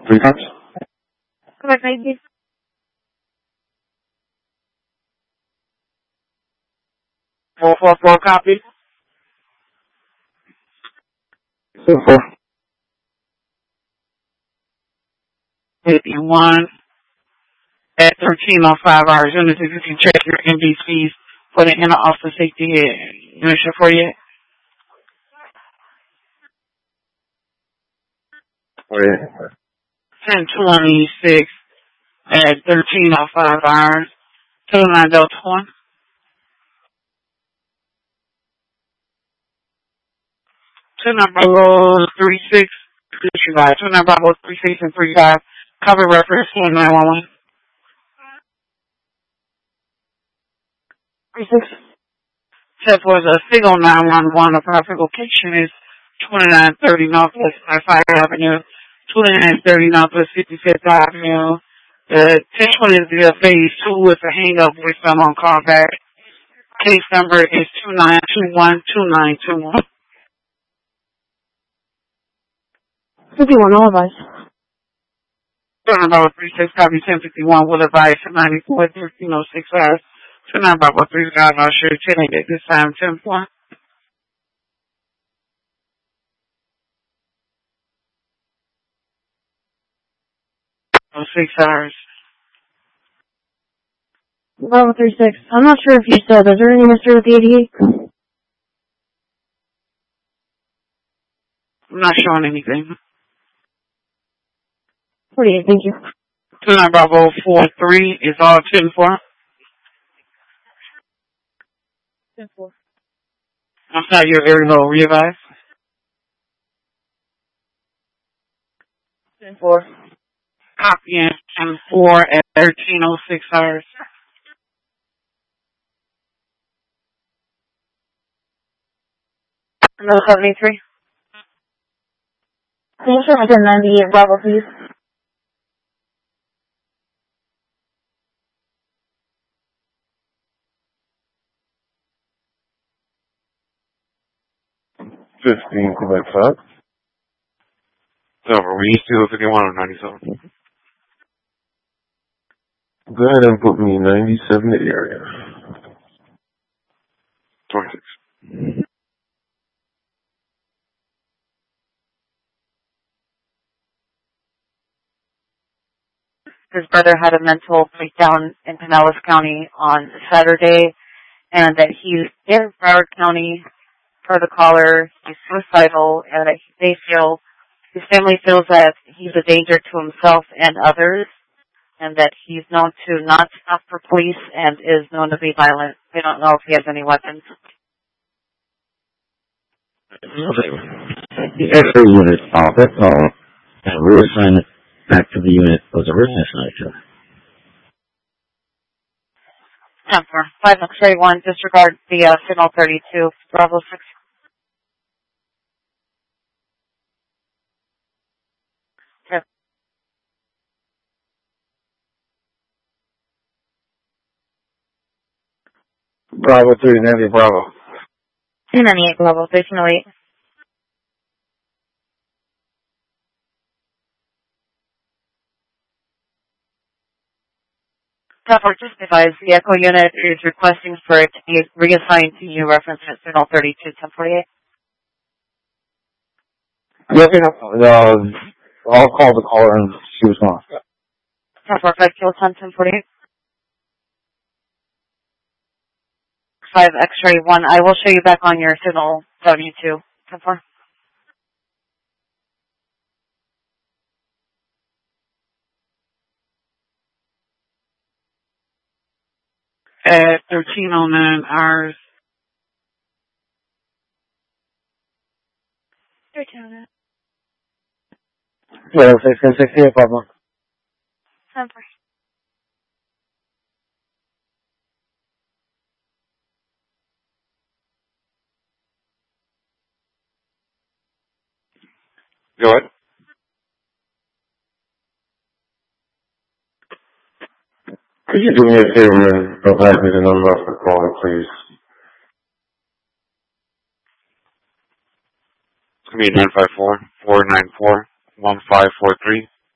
3 times. Correct ID. 444 copy. 4. 51 at 13:05 hours. Units, if you can check your NBCs for the inner officer safety mission for you. Oh, yeah. 1026 at 13:05 hours. 29 Delta 1. Two number 36. Two number 36 and 35. Cover reference 911. 36. Except for the single 911 of traffic location is 2930 Northwest 5 Avenue, 2930 Northwest 55th Avenue. The 1020 is the phase 2 with a hang up with them on callback. Case number is 29212921. 51, all advice. Number 36 copy 1051 will advise 94 1306 hours. So now about 35 I'll show you 10 at this time 10-4. Oh, 6 hours. Bravo 36. I'm not sure if you said, is there any mystery with the 88? I'm not showing anything. 48, thank you. 29 Bravo 43 is all 10-4. 10-4. I'm sorry, you're very low. Revise. 10-4. Copy in 10-4 at 1306 hours. Another 73. Can you show me 1098 Bravo, please? Quebec 5. Silver, we still 51 or 97. Go ahead and put me 97 area. 26. His brother had a mental breakdown in Pinellas County on Saturday, and that he's in Broward County per the caller. He's suicidal, and that his family feels that he's a danger to himself and others, and that he's known to not stop for police and is known to be violent. They don't know if he has any weapons. The X-ray unit found that call and reassign it back to the unit was originally assigned to. 5 X-ray 1, disregard the signal 32, Bravo 6. Okay. Bravo 390 Bravo. 298 Bravo, 1308. Just advise the Echo unit is requesting for it to be reassigned to you, reference at signal 32, 1048. I'll call the caller and see what's going on. 1045 kiloton 1048. 5 X-ray 1. I will show you back on your signal W2. 10-4. At 13:09 hours. 1309. Yeah, 68 Pablo. 10-4. Go ahead. Could you do me a favor and provide me the number of the caller, please? It's going to be 954-494-1543.